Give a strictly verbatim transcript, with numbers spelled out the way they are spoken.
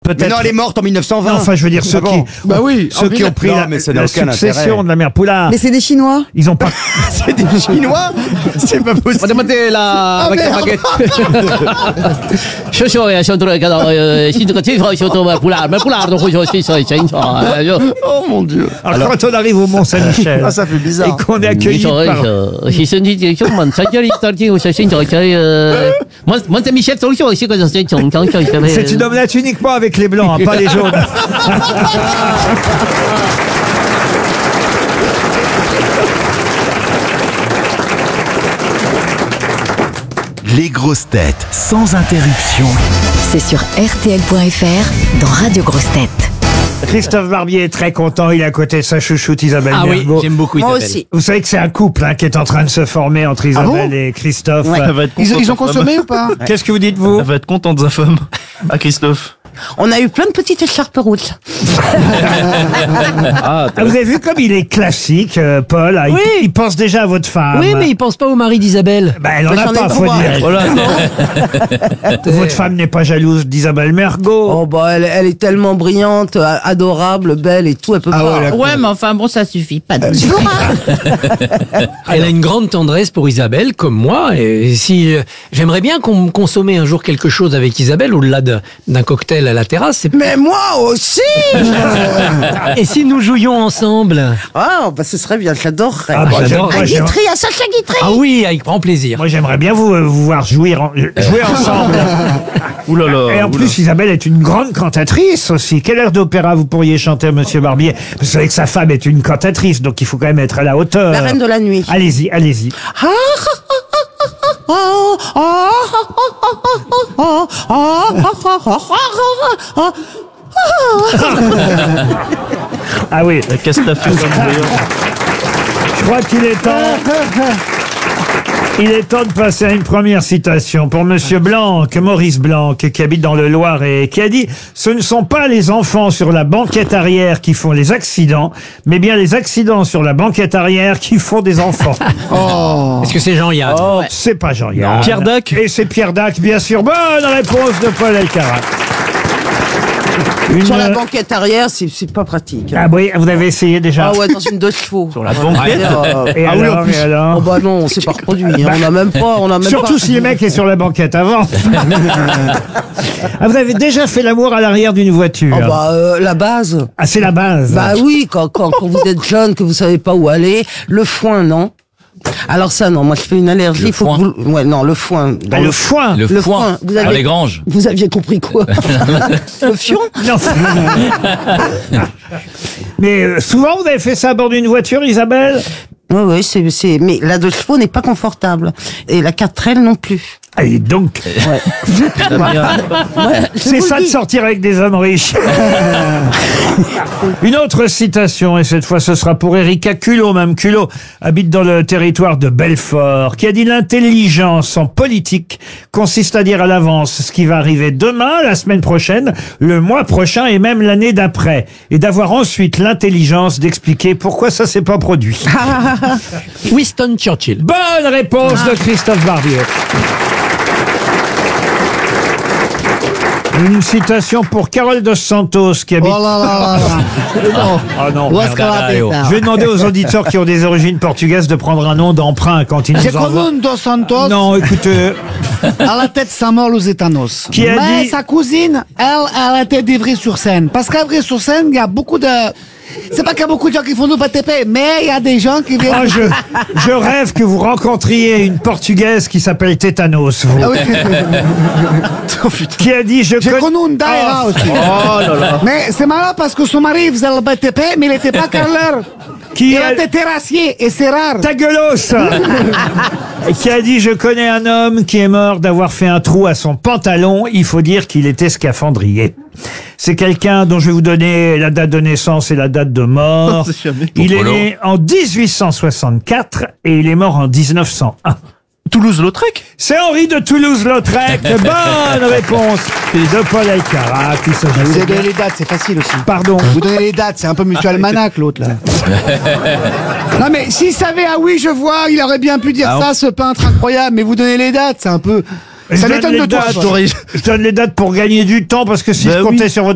peut-être. Mais non, elle est morte en mille neuf cent vingt. Non, enfin, je veux dire, ceux Bon. qui, Bah oui, ceux en qui ont pris non, la, mais ça n'a la aucun succession intérêt. de la mère Poulard. Mais c'est des Chinois. Ils ont pas. C'est des Chinois. C'est pas possible. Monte la baguette. 学学呀，学到了个呃，新这个地方学到嘛，不拉，不拉都会学学学学学，就 Oh mon Dieu. Alors, quand on arrive au Mont-Saint-Michel Ah, ça fait bizarre. et qu'on est accueilli 学 par. 学，是身体就就问在这里到底有些新学学呃，我我这米些走学些个是从讲学学 C'est une omelette uniquement avec les blancs, hein, pas les jaunes. Les grosses têtes sans interruption. C'est sur R T L point F R dans Radio Grosses Têtes. Christophe Barbier est très content. Il est à côté de sa chouchoute Isabelle Ah oui, Mergo. j'aime beaucoup Moi Isabelle. aussi. Vous savez que c'est un couple hein, qui est en train de se former entre Isabelle et Christophe. Ouais. Euh, Ils, ils ont consommé ou pas? Qu'est-ce que vous dites, vous? Elle va être contente de sa femme. Ah, Christophe. On a eu plein de petites écharpes rouges. Ah, Ah, vous avez vu comme il est classique, euh, Paul hein, il, Oui. il pense déjà à votre femme. Oui, mais il pense pas au mari d'Isabelle. Bah, elle en Bah, a j'en ai pas, faut trois. dire. voilà. Votre femme n'est pas jalouse d'Isabelle Mergo. Oh bah elle, elle est tellement brillante, a- adorable, belle et tout, elle peut pas. Ouais, mais enfin bon, ça suffit pas. De... Elle a une grande tendresse pour Isabelle, comme moi. Et si euh, j'aimerais bien qu'on consommait un jour quelque chose avec Isabelle, au-delà de- d'un cocktail à la terrasse. c'est- Mais moi aussi. Et si nous jouions ensemble? Ah bah ce serait bien, j'adorerais. Ah, bah, j'adore. À moi, j'aimerais- Guitry, à Sacha Guitry. Ah oui, avec grand plaisir. moi, j'aimerais bien vous, euh, vous voir jouer, en- jouer ensemble. Ouh là là. Et en ouh là. plus, Isabelle est une grande cantatrice aussi. Quel air d'opéra vous pourriez chanter, Monsieur Barbier? Vous savez que sa femme est une cantatrice, donc il faut quand même être à la hauteur. La reine de la nuit. Allez-y, allez-y. Ah oui, Qu'est-ce que t'as fait comme brouillon? je crois qu'il est temps. Il est temps de passer à une première citation pour Monsieur Blanc, Maurice Blanc, qui habite dans le Loir et qui a dit « Ce ne sont pas les enfants sur la banquette arrière qui font les accidents, mais bien les accidents sur la banquette arrière qui font des enfants. Est-ce que c'est Jean-Yann? Oh, c'est pas Jean-Yann. Pierre Dac. Et c'est Pierre Dac, bien sûr. Bonne réponse de Paul Elkarat. Une... Sur la banquette arrière, c'est c'est pas pratique. Ah oui, vous avez essayé déjà. Ah ouais, dans une deux chevaux. Sur la banquette. Euh, Et ah oui, alors, en plus. et alors Oh bah non, on s'est pas reproduit. hein. On a même pas, on a même Surtout pas. si le mec est sur la banquette avant. Ah, vous avez déjà fait l'amour à l'arrière d'une voiture? Oh bah euh, la base. Ah, c'est la base. Bah oui, quand, quand, quand vous êtes jeune, que vous savez pas où aller, le foin, non. Alors ça, non, moi je fais une allergie. Le faut foin. que vous... Ouais, non, le foin. Dans Ah, le foin. Le, Le foin, foin, vous à avez- les granges. Vous aviez compris quoi? Le fion? Non. Mais euh, souvent, vous avez fait ça à bord d'une voiture, Isabelle? Oui, oui, c'est, c'est, mais la deux chevaux n'est pas confortable. Et la quatre ailes non plus. Allez, donc, Ouais. Ouais, je c'est vous ça le de dis. sortir avec des hommes riches. Une autre citation, et cette fois ce sera pour Erika Culot, même Culot, habite dans le territoire de Belfort, qui a dit « L'intelligence en politique consiste à dire à l'avance ce qui va arriver demain, la semaine prochaine, le mois prochain et même l'année d'après, et d'avoir ensuite l'intelligence d'expliquer pourquoi ça s'est pas produit. » Winston Churchill. Bonne réponse de Christophe Barbier. Une citation pour Carole Dos Santos qui habite... Oh là là là là. Ah non, Où est-ce merde. qu'on va péter? Je vais demander aux auditeurs qui ont des origines portugaises de prendre un nom d'emprunt quand ils J'ai nous envoient. connu Dos Santos Non, écoutez, à la tête Samuel Lusitanos. Qui a Mais dit- sa cousine, elle, elle était d'Ivry-sur-Seine. Parce qu'à Ivry-sur-Seine, il y a beaucoup de... C'est pas qu'il y a beaucoup de gens qui font du P T P, mais il y a des gens qui viennent... oh, je, je rêve que vous rencontriez une portugaise qui s'appelle Tétanos, vous. Ah oui. Qui a dit je J'ai connais- connu une Daïra aussi. Oh là là. Mais c'est marrant parce que son mari faisait le P T P, mais il n'était pas carreleur. Qui Il a- était terrassier, et c'est rare. Ta gueulos Et qui a dit je connais un homme qui est mort d'avoir fait un trou à son pantalon, il faut dire qu'il était scaphandrier. C'est quelqu'un dont je vais vous donner la date de naissance et la date de mort. C'est jamais Il est Polo. né en dix-huit cent soixante-quatre et il est mort en dix-neuf cent un. Toulouse-Lautrec. C'est Henri de Toulouse-Lautrec. Bonne réponse de Paul Elkarat. Il s'agit Vous de- avez donné les dates, c'est facile aussi. Pardon. Vous donnez les dates, c'est un peu Monsieur Almanach, l'autre, là. Non, mais s'il savait, ah oui, je vois, il aurait bien pu dire Ah, ça, ce peintre incroyable, mais vous donnez les dates, c'est un peu... Je Ça donne m'étonne les de toi. dates. quoi. Je donne les dates pour gagner du temps parce que si Ben je oui. comptais sur votre